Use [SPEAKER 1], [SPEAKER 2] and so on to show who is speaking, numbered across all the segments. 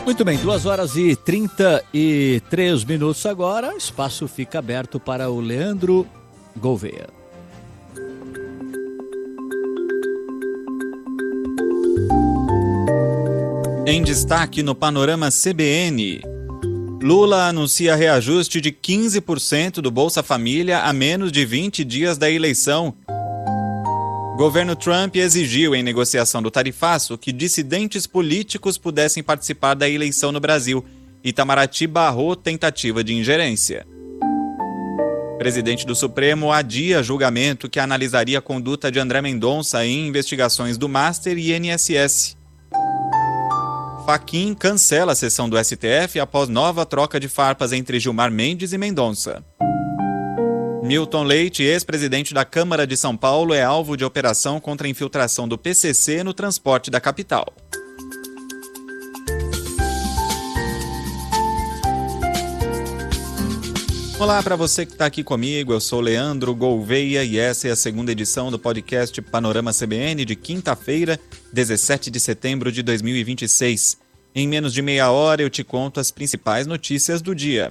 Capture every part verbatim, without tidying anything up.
[SPEAKER 1] Muito bem, duas horas e trinta e três minutos agora. O espaço fica aberto para o Leandro Gouveia.
[SPEAKER 2] Em destaque no Panorama C B N, Lula anuncia reajuste de quinze por cento do Bolsa Família a menos de vinte dias da eleição. Governo Trump exigiu em negociação do tarifaço que dissidentes políticos pudessem participar da eleição no Brasil. Itamaraty barrou tentativa de ingerência. Presidente do Supremo adia julgamento que analisaria a conduta de André Mendonça em investigações do Master e I N S S. Fachin cancela a sessão do S T F após nova troca de farpas entre Gilmar Mendes e Mendonça. Milton Leite, ex-presidente da Câmara de São Paulo, é alvo de operação contra a infiltração do P C C no transporte da capital. Olá para você que está aqui comigo, eu sou Leandro Gouveia e essa é a segunda edição do podcast Panorama C B N de quinta-feira, dezessete de setembro de dois mil e vinte e seis. Em menos de meia hora eu te conto as principais notícias do dia.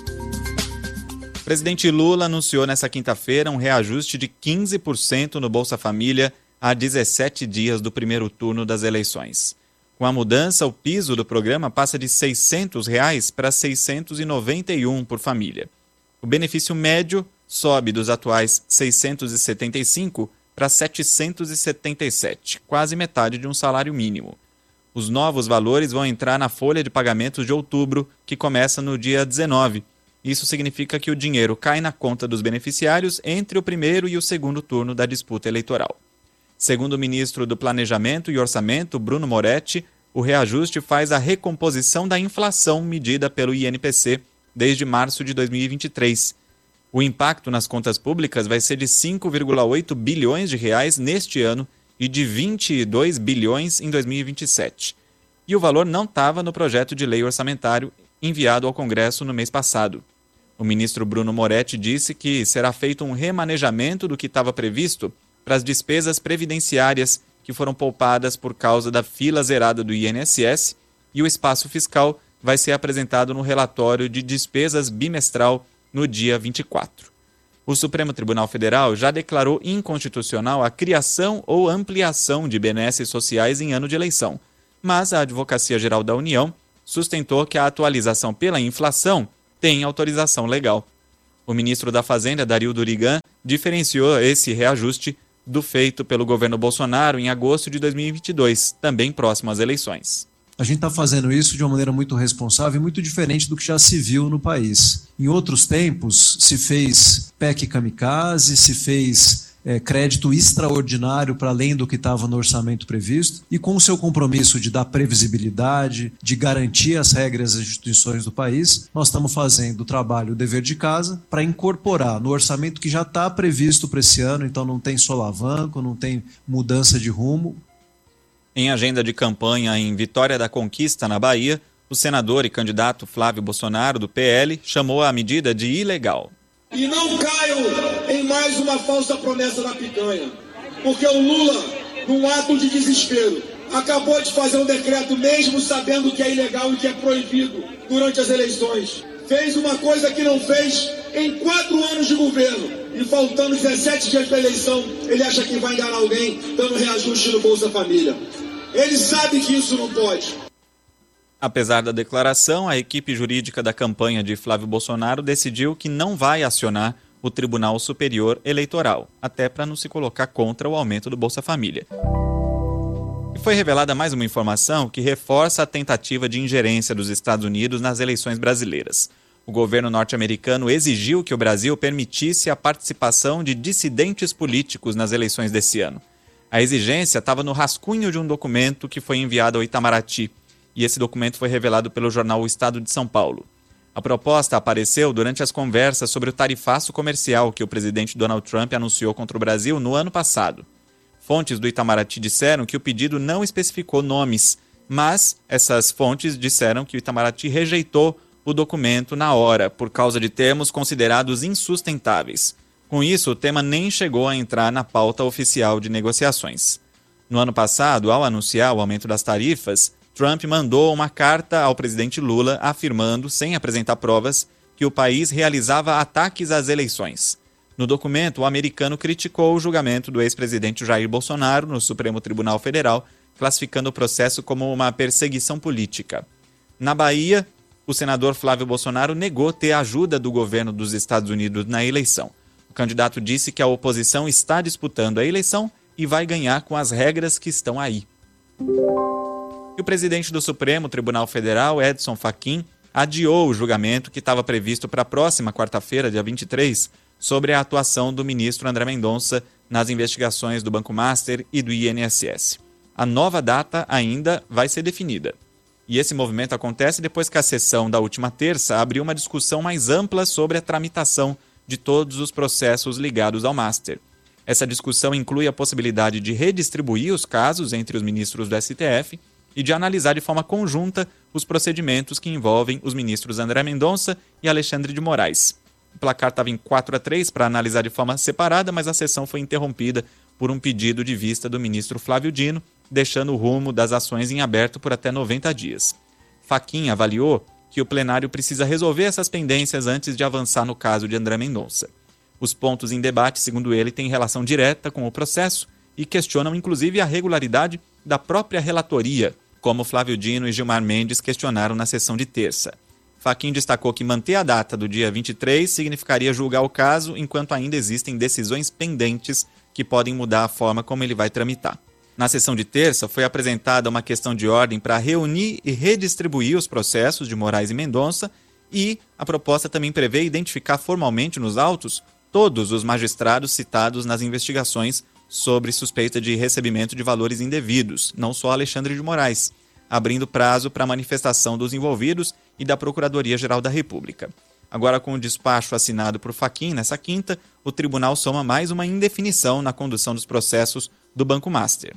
[SPEAKER 2] O presidente Lula anunciou nesta quinta-feira um reajuste de quinze por cento no Bolsa Família a dezessete dias do primeiro turno das eleições. Com a mudança, o piso do programa passa de seiscentos reais para seiscentos e noventa e um reais por família. O benefício médio sobe dos atuais seiscentos e setenta e cinco reais para setecentos e setenta e sete reais, quase metade de um salário mínimo. Os novos valores vão entrar na folha de pagamentos de outubro, que começa no dia dezenove. Isso significa que o dinheiro cai na conta dos beneficiários entre o primeiro e o segundo turno da disputa eleitoral. Segundo o ministro do Planejamento e Orçamento, Bruno Moretti, o reajuste faz a recomposição da inflação medida pelo I N P C desde março de dois mil e vinte e três. O impacto nas contas públicas vai ser de cinco vírgula oito bilhões de reais neste ano e de vinte e dois bilhões em dois mil e vinte e sete. E o valor não estava no projeto de lei orçamentário enviado ao Congresso no mês passado. O ministro Bruno Moretti disse que será feito um remanejamento do que estava previsto para as despesas previdenciárias que foram poupadas por causa da fila zerada do I N S S e o espaço fiscal vai ser apresentado no relatório de despesas bimestral no dia vinte e quatro. O Supremo Tribunal Federal já declarou inconstitucional a criação ou ampliação de benesses sociais em ano de eleição, mas a Advocacia Geral da União sustentou que a atualização pela inflação tem autorização legal. O ministro da Fazenda, Dario Durigan, diferenciou esse reajuste do feito pelo governo Bolsonaro em agosto de dois mil e vinte e dois, também próximo às eleições.
[SPEAKER 3] A gente está fazendo isso de uma maneira muito responsável e muito diferente do que já se viu no país. Em outros tempos, se fez P E C kamikaze, se fez é, crédito extraordinário para além do que estava no orçamento previsto, e com o seu compromisso de dar previsibilidade, de garantir as regras e as instituições do país, nós estamos fazendo o trabalho, o dever de casa, para incorporar no orçamento que já está previsto para esse ano, então não tem solavanco, não tem mudança de rumo.
[SPEAKER 2] Em agenda de campanha em Vitória da Conquista, na Bahia, o senador e candidato Flávio Bolsonaro, do P L, chamou a medida de ilegal.
[SPEAKER 4] E não caiam em mais uma falsa promessa da picanha, porque o Lula, num ato de desespero, acabou de fazer um decreto mesmo sabendo que é ilegal e que é proibido durante as eleições. Fez uma coisa que não fez em quatro anos de governo. E faltando dezessete dias para a eleição, ele acha que vai enganar alguém dando reajuste no Bolsa Família. Ele sabe que isso não pode.
[SPEAKER 2] Apesar da declaração, a equipe jurídica da campanha de Flávio Bolsonaro decidiu que não vai acionar o Tribunal Superior Eleitoral, até para não se colocar contra o aumento do Bolsa Família. E foi revelada mais uma informação que reforça a tentativa de ingerência dos Estados Unidos nas eleições brasileiras. O governo norte-americano exigiu que o Brasil permitisse a participação de dissidentes políticos nas eleições desse ano. A exigência estava no rascunho de um documento que foi enviado ao Itamaraty, e esse documento foi revelado pelo jornal O Estado de São Paulo. A proposta apareceu durante as conversas sobre o tarifaço comercial que o presidente Donald Trump anunciou contra o Brasil no ano passado. Fontes do Itamaraty disseram que o pedido não especificou nomes, mas essas fontes disseram que o Itamaraty rejeitou o documento na hora, por causa de termos considerados insustentáveis. Com isso, o tema nem chegou a entrar na pauta oficial de negociações. No ano passado, ao anunciar o aumento das tarifas, Trump mandou uma carta ao presidente Lula afirmando, sem apresentar provas, que o país realizava ataques às eleições. No documento, o americano criticou o julgamento do ex-presidente Jair Bolsonaro no Supremo Tribunal Federal, classificando o processo como uma perseguição política. Na Bahia, o senador Flávio Bolsonaro negou ter ajuda do governo dos Estados Unidos na eleição. O candidato disse que a oposição está disputando a eleição e vai ganhar com as regras que estão aí. E o presidente do Supremo Tribunal Federal, Edson Fachin, adiou o julgamento que estava previsto para a próxima quarta-feira, dia vinte e três, sobre a atuação do ministro André Mendonça nas investigações do Banco Master e do I N S S. A nova data ainda vai ser definida. E esse movimento acontece depois que a sessão da última terça abriu uma discussão mais ampla sobre a tramitação de todos os processos ligados ao Master. Essa discussão inclui a possibilidade de redistribuir os casos entre os ministros do S T F e de analisar de forma conjunta os procedimentos que envolvem os ministros André Mendonça e Alexandre de Moraes. O placar estava em quatro a três para analisar de forma separada, mas a sessão foi interrompida por um pedido de vista do ministro Flávio Dino, deixando o rumo das ações em aberto por até noventa dias. Fachin avaliou que o plenário precisa resolver essas pendências antes de avançar no caso de André Mendonça. Os pontos em debate, segundo ele, têm relação direta com o processo e questionam inclusive a regularidade da própria relatoria, como Flávio Dino e Gilmar Mendes questionaram na sessão de terça. Fachin destacou que manter a data do dia vinte e três significaria julgar o caso enquanto ainda existem decisões pendentes que podem mudar a forma como ele vai tramitar. Na sessão de terça, foi apresentada uma questão de ordem para reunir e redistribuir os processos de Moraes e Mendonça e a proposta também prevê identificar formalmente nos autos todos os magistrados citados nas investigações sobre suspeita de recebimento de valores indevidos, não só Alexandre de Moraes, abrindo prazo para a manifestação dos envolvidos e da Procuradoria-Geral da República. Agora, com o despacho assinado por Fachin nessa quinta, o tribunal soma mais uma indefinição na condução dos processos do Banco Master.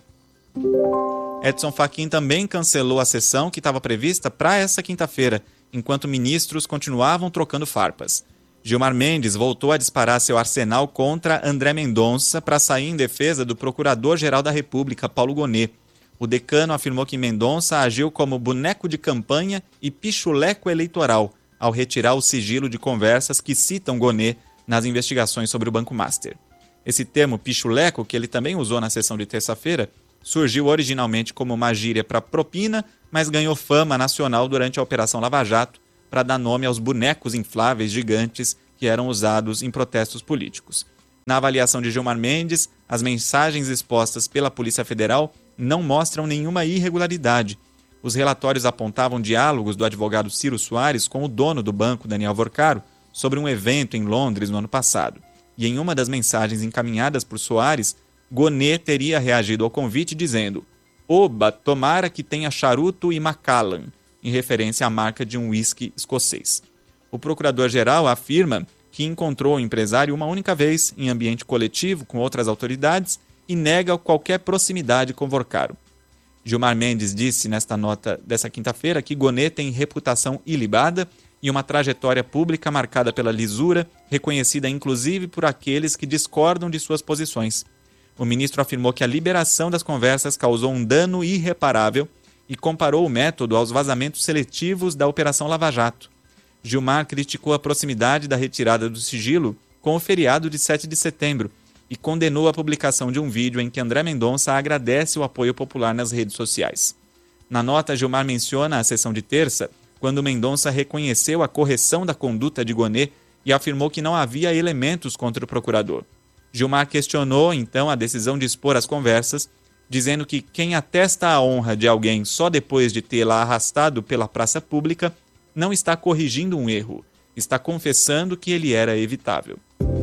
[SPEAKER 2] Edson Fachin também cancelou a sessão que estava prevista para essa quinta-feira, enquanto ministros continuavam trocando farpas. Gilmar Mendes voltou a disparar seu arsenal contra André Mendonça para sair em defesa do Procurador-Geral da República, Paulo Gonet. O decano afirmou que Mendonça agiu como boneco de campanha e pichuleco eleitoral, ao retirar o sigilo de conversas que citam Gonet nas investigações sobre o Banco Master. Esse termo pichuleco, que ele também usou na sessão de terça-feira, surgiu originalmente como uma gíria para propina, mas ganhou fama nacional durante a Operação Lava Jato para dar nome aos bonecos infláveis gigantes que eram usados em protestos políticos. Na avaliação de Gilmar Mendes, as mensagens expostas pela Polícia Federal não mostram nenhuma irregularidade. Os relatórios apontavam diálogos do advogado Ciro Soares com o dono do banco, Daniel Vorcaro, sobre um evento em Londres no ano passado. E em uma das mensagens encaminhadas por Soares, Gonet teria reagido ao convite dizendo: "Oba, tomara que tenha charuto e Macallan", em referência à marca de um uísque escocês. O procurador-geral afirma que encontrou o empresário uma única vez em ambiente coletivo com outras autoridades e nega qualquer proximidade com Vorcaro. Gilmar Mendes disse nesta nota dessa quinta-feira que Gonet tem reputação ilibada e uma trajetória pública marcada pela lisura, reconhecida inclusive por aqueles que discordam de suas posições. O ministro afirmou que a liberação das conversas causou um dano irreparável e comparou o método aos vazamentos seletivos da Operação Lava Jato. Gilmar criticou a proximidade da retirada do sigilo com o feriado de sete de setembro e condenou a publicação de um vídeo em que André Mendonça agradece o apoio popular nas redes sociais. Na nota, Gilmar menciona a sessão de terça, quando Mendonça reconheceu a correção da conduta de Gonet e afirmou que não havia elementos contra o procurador. Gilmar questionou, então, a decisão de expor as conversas, dizendo que quem atesta a honra de alguém só depois de tê-la arrastado pela praça pública não está corrigindo um erro, está confessando que ele era evitável.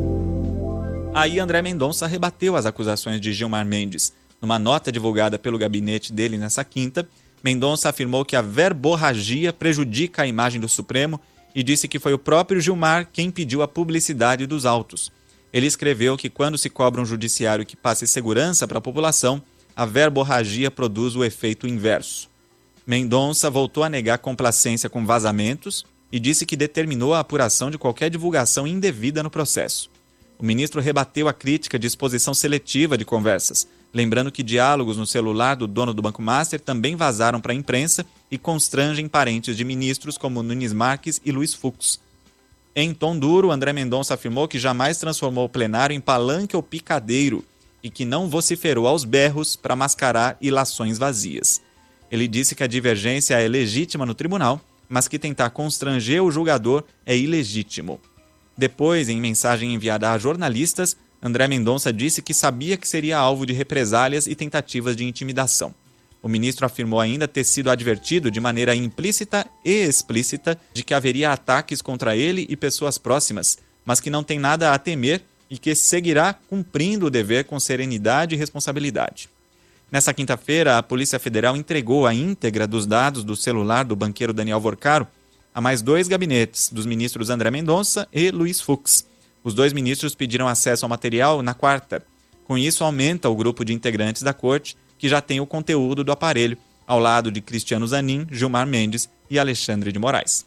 [SPEAKER 2] Aí André Mendonça rebateu as acusações de Gilmar Mendes. Numa nota divulgada pelo gabinete dele nessa quinta, Mendonça afirmou que a verborragia prejudica a imagem do Supremo e disse que foi o próprio Gilmar quem pediu a publicidade dos autos. Ele escreveu que quando se cobra um judiciário que passe segurança para a população, a verborragia produz o efeito inverso. Mendonça voltou a negar complacência com vazamentos e disse que determinou a apuração de qualquer divulgação indevida no processo. O ministro rebateu a crítica de exposição seletiva de conversas, Lembrando que diálogos no celular do dono do Banco Master também vazaram para a imprensa e constrangem parentes de ministros como Nunes Marques e Luiz Fux. Em tom duro, André Mendonça afirmou que jamais transformou o plenário em palanque ou picadeiro e que não vociferou aos berros para mascarar ilações vazias. Ele disse que a divergência é legítima no tribunal, mas que tentar constranger o julgador é ilegítimo. Depois, em mensagem enviada a jornalistas, André Mendonça disse que sabia que seria alvo de represálias e tentativas de intimidação. O ministro afirmou ainda ter sido advertido de maneira implícita e explícita de que haveria ataques contra ele e pessoas próximas, mas que não tem nada a temer e que seguirá cumprindo o dever com serenidade e responsabilidade. Nessa quinta-feira, a Polícia Federal entregou a íntegra dos dados do celular do banqueiro Daniel Vorcaro a mais dois gabinetes, dos ministros André Mendonça e Luiz Fux. Os dois ministros pediram acesso ao material na quarta. Com isso, aumenta o grupo de integrantes da corte, que já tem o conteúdo do aparelho, ao lado de Cristiano Zanin, Gilmar Mendes e Alexandre de Moraes.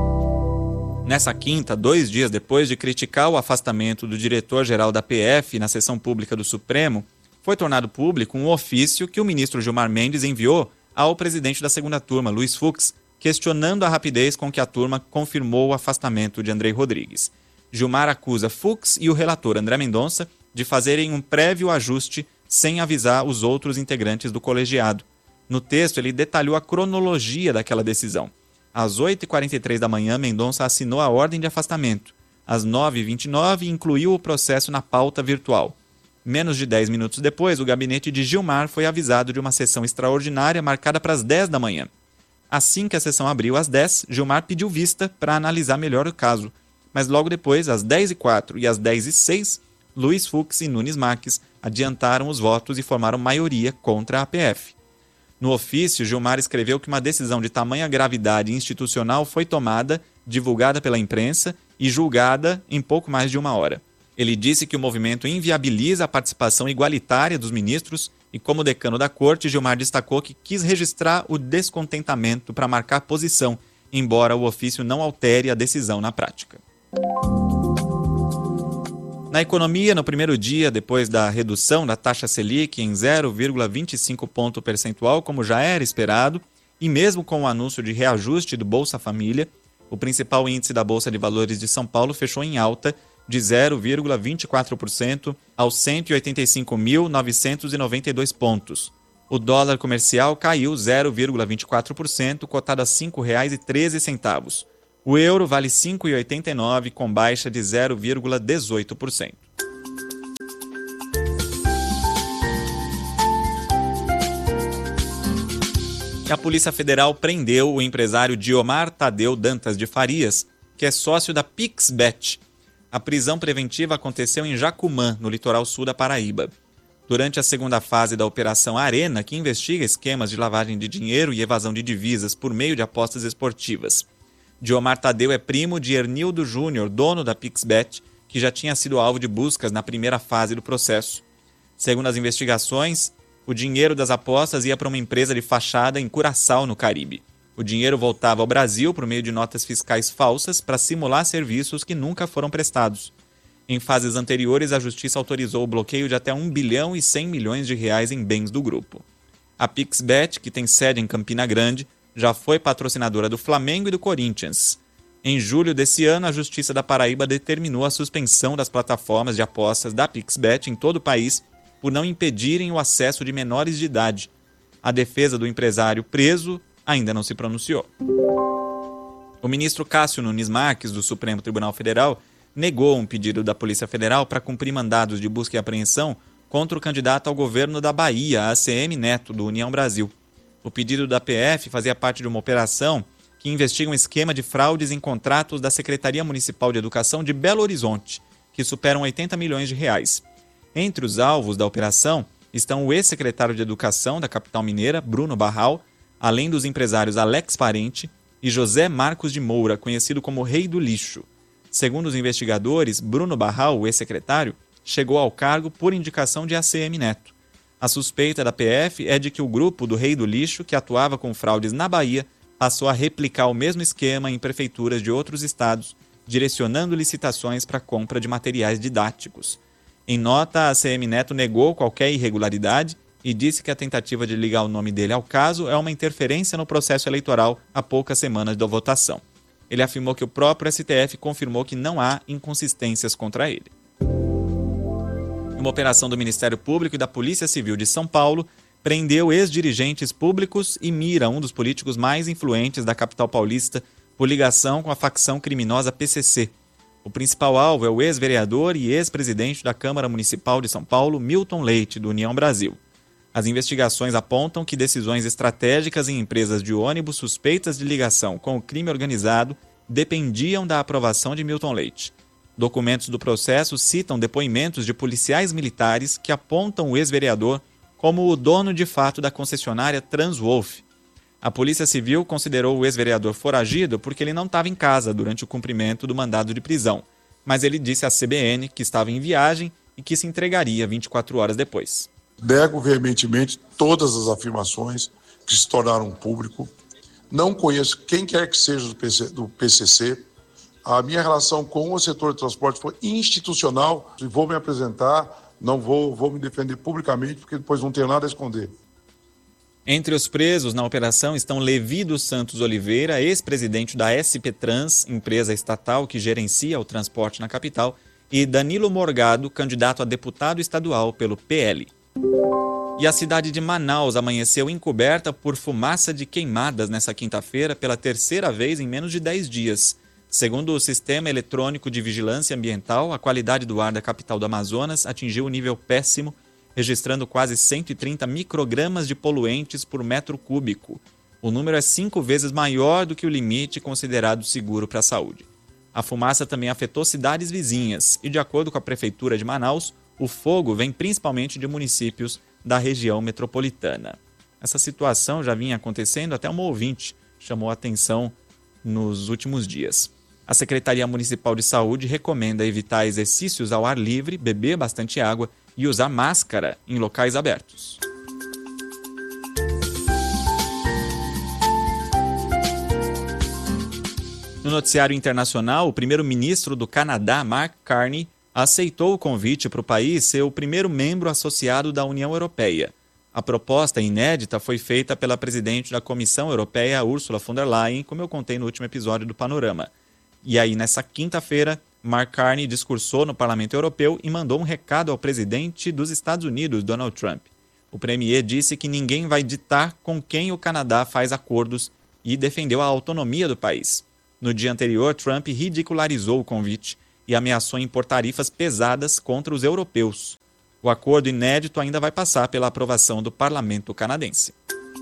[SPEAKER 2] Nessa quinta, dois dias depois de criticar o afastamento do diretor-geral da P F na sessão pública do Supremo, foi tornado público um ofício que o ministro Gilmar Mendes enviou ao presidente da segunda turma, Luiz Fux, questionando a rapidez com que a turma confirmou o afastamento de Andrei Rodrigues. Gilmar acusa Fux e o relator André Mendonça de fazerem um prévio ajuste sem avisar os outros integrantes do colegiado. No texto, ele detalhou a cronologia daquela decisão. Às oito e quarenta e três da manhã, Mendonça assinou a ordem de afastamento. Às nove e vinte e nove, incluiu o processo na pauta virtual. Menos de dez minutos depois, o gabinete de Gilmar foi avisado de uma sessão extraordinária marcada para as dez da manhã. Assim que a sessão abriu às dez, Gilmar pediu vista para analisar melhor o caso. Mas logo depois, às dez e quatro e às dez e seis, Luiz Fux e Nunes Marques adiantaram os votos e formaram maioria contra a P F. No ofício, Gilmar escreveu que uma decisão de tamanha gravidade institucional foi tomada, divulgada pela imprensa e julgada em pouco mais de uma hora. Ele disse que o movimento inviabiliza a participação igualitária dos ministros e, como decano da corte, Gilmar destacou que quis registrar o descontentamento para marcar posição, embora o ofício não altere a decisão na prática. Na economia, no primeiro dia, depois da redução da taxa Selic em zero vírgula vinte e cinco ponto percentual, como já era esperado, e mesmo com o anúncio de reajuste do Bolsa Família, o principal índice da Bolsa de Valores de São Paulo fechou em alta de zero vírgula vinte e quatro por cento aos cento e oitenta e cinco mil novecentos e noventa e dois pontos. O dólar comercial caiu zero vírgula vinte e quatro por cento, cotado a cinco reais e treze centavos. O euro vale cinco reais e oitenta e nove centavos, com baixa de zero vírgula dezoito por cento. A Polícia Federal prendeu o empresário Diomar Tadeu Dantas de Farias, que é sócio da PixBet. A prisão preventiva aconteceu em Jacumã, no litoral sul da Paraíba. Durante a segunda fase da Operação Arena, que investiga esquemas de lavagem de dinheiro e evasão de divisas por meio de apostas esportivas. Diomar Tadeu é primo de Hernildo Júnior, dono da PixBet, que já tinha sido alvo de buscas na primeira fase do processo. Segundo as investigações, o dinheiro das apostas ia para uma empresa de fachada em Curaçao, no Caribe. O dinheiro voltava ao Brasil por meio de notas fiscais falsas para simular serviços que nunca foram prestados. Em fases anteriores, a Justiça autorizou o bloqueio de até um bilhão e cem milhões de reais em bens do grupo. A PixBet, que tem sede em Campina Grande, já foi patrocinadora do Flamengo e do Corinthians. Em julho desse ano, a Justiça da Paraíba determinou a suspensão das plataformas de apostas da PixBet em todo o país por não impedirem o acesso de menores de idade. A defesa do empresário preso ainda não se pronunciou. O ministro Cássio Nunes Marques, do Supremo Tribunal Federal, negou um pedido da Polícia Federal para cumprir mandados de busca e apreensão contra o candidato ao governo da Bahia, A C M Neto, do União Brasil. O pedido da P F fazia parte de uma operação que investiga um esquema de fraudes em contratos da Secretaria Municipal de Educação de Belo Horizonte, que superam oitenta milhões de reais. Entre os alvos da operação estão o ex-secretário de Educação da capital mineira, Bruno Barral, além dos empresários Alex Parente e José Marcos de Moura, conhecido como Rei do Lixo. Segundo os investigadores, Bruno Barral, o ex-secretário, chegou ao cargo por indicação de A C M Neto. A suspeita da P F é de que o grupo do Rei do Lixo, que atuava com fraudes na Bahia, passou a replicar o mesmo esquema em prefeituras de outros estados, direcionando licitações para a compra de materiais didáticos. Em nota, a C M Neto negou qualquer irregularidade e disse que a tentativa de ligar o nome dele ao caso é uma interferência no processo eleitoral a poucas semanas da votação. Ele afirmou que o próprio S T F confirmou que não há inconsistências contra ele. Uma operação do Ministério Público e da Polícia Civil de São Paulo prendeu ex-dirigentes públicos e mira um dos políticos mais influentes da capital paulista por ligação com a facção criminosa P C C. O principal alvo é o ex-vereador e ex-presidente da Câmara Municipal de São Paulo, Milton Leite, do União Brasil. As investigações apontam que decisões estratégicas em empresas de ônibus suspeitas de ligação com o crime organizado dependiam da aprovação de Milton Leite. Documentos do processo citam depoimentos de policiais militares que apontam o ex-vereador como o dono de fato da concessionária Transwolf. A Polícia Civil considerou o ex-vereador foragido porque ele não estava em casa durante o cumprimento do mandado de prisão, mas ele disse à C B N que estava em viagem e que se entregaria vinte e quatro horas depois.
[SPEAKER 5] Nego veementemente todas as afirmações que se tornaram público. Não conheço quem quer que seja do P C, do P C C. A minha relação com o setor de transporte foi institucional. Vou me apresentar, não vou, vou me defender publicamente, porque depois não tenho nada a esconder.
[SPEAKER 2] Entre os presos na operação estão Levi dos Santos Oliveira, ex-presidente da S P Trans, empresa estatal que gerencia o transporte na capital, e Danilo Morgado, candidato a deputado estadual pelo P L. E a cidade de Manaus amanheceu encoberta por fumaça de queimadas nesta quinta-feira pela terceira vez em menos de dez dias. Segundo o Sistema Eletrônico de Vigilância Ambiental, a qualidade do ar da capital do Amazonas atingiu um nível péssimo, registrando quase cento e trinta microgramas de poluentes por metro cúbico. O número é cinco vezes maior do que o limite considerado seguro para a saúde. A fumaça também afetou cidades vizinhas e, de acordo com a Prefeitura de Manaus, o fogo vem principalmente de municípios da região metropolitana. Essa situação já vinha acontecendo, até uma ouvinte chamou a atenção nos últimos dias. A Secretaria Municipal de Saúde recomenda evitar exercícios ao ar livre, beber bastante água e usar máscara em locais abertos. No noticiário internacional, o primeiro-ministro do Canadá, Mark Carney, aceitou o convite para o país ser o primeiro membro associado da União Europeia. A proposta inédita foi feita pela presidente da Comissão Europeia, Ursula von der Leyen, como eu contei no último episódio do Panorama. E aí, nessa quinta-feira, Mark Carney discursou no Parlamento Europeu e mandou um recado ao presidente dos Estados Unidos, Donald Trump. O premier disse que ninguém vai ditar com quem o Canadá faz acordos e defendeu a autonomia do país. No dia anterior, Trump ridicularizou o convite e ameaçou impor tarifas pesadas contra os europeus. O acordo inédito ainda vai passar pela aprovação do parlamento canadense.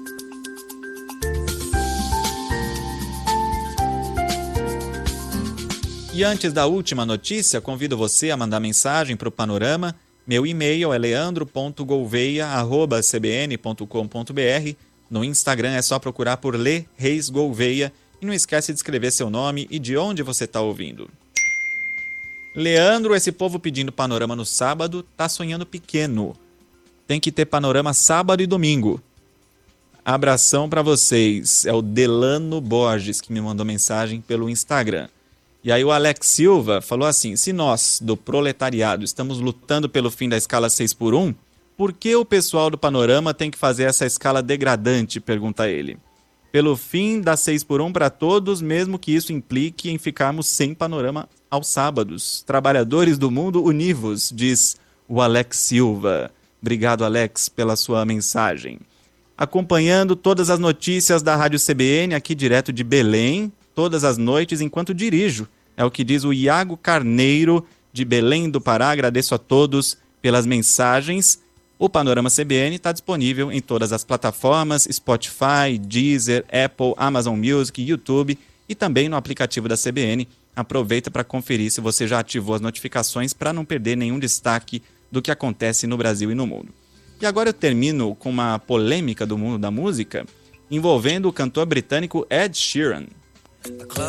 [SPEAKER 2] E antes da última notícia, convido você a mandar mensagem para o Panorama. Meu e-mail é leandro ponto gouveia arroba c b n ponto com ponto b r. No Instagram é só procurar por Le Reis Gouveia. E não esquece de escrever seu nome e de onde você está ouvindo. Leandro, esse povo pedindo Panorama no sábado, tá sonhando pequeno. Tem que ter Panorama sábado e domingo. Abração para vocês. É o Delano Borges que me mandou mensagem pelo Instagram. E aí o Alex Silva falou assim: se nós, do proletariado, estamos lutando pelo fim da escala seis por um, por que o pessoal do Panorama tem que fazer essa escala degradante? Pergunta ele. Pelo fim da seis por um para todos, mesmo que isso implique em ficarmos sem Panorama aos sábados. Trabalhadores do mundo, univos, diz o Alex Silva. Obrigado, Alex, pela sua mensagem. Acompanhando todas as notícias da Rádio C B N, aqui direto de Belém, todas as noites enquanto dirijo. É o que diz o Iago Carneiro, de Belém do Pará. Agradeço a todos pelas mensagens. O Panorama C B N está disponível em todas as plataformas, Spotify, Deezer, Apple, Amazon Music, YouTube e também no aplicativo da C B N. Aproveita para conferir se você já ativou as notificações para não perder nenhum destaque do que acontece no Brasil e no mundo. E agora eu termino com uma polêmica do mundo da música envolvendo o cantor britânico Ed Sheeran.